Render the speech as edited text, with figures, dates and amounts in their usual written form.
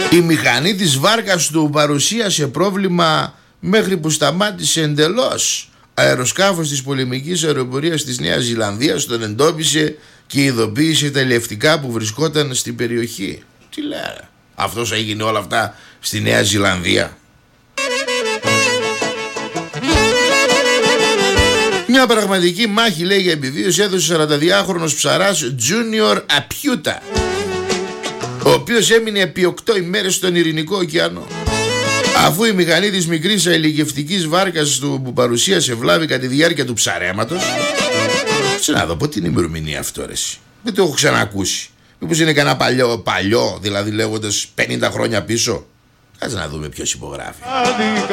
Η μηχανή της βάρκας του παρουσίασε πρόβλημα μέχρι που σταμάτησε εντελώς. Αεροσκάφος της πολεμικής αεροπορίας της Νέας Ζηλανδίας τον εντόπισε και ειδοποίησε τα λευτικά που βρισκόταν στην περιοχή. Τι λέει, αυτός έγινε όλα αυτά στη Νέα Ζηλανδία? Μια πραγματική μάχη, λέει, για επιβίωση έδωσε 42χρονος ψαράς Junior Απιούτα, ο οποίος έμεινε επί 8 ημέρες στον Ειρηνικό ωκεανό, αφού η μηχανή της μικρής αηλικευτικής βάρκας του που παρουσίασε βλάβη κατά τη διάρκεια του ψαρέματος. Σε να δω πότε είναι η ημερομηνία αυτό, ρε. Δεν το έχω ξανακούσει. Μήπως είναι κανένα παλιό, δηλαδή λέγοντας 50 χρόνια πίσω? Κάτσε να δούμε ποιος υπογράφει.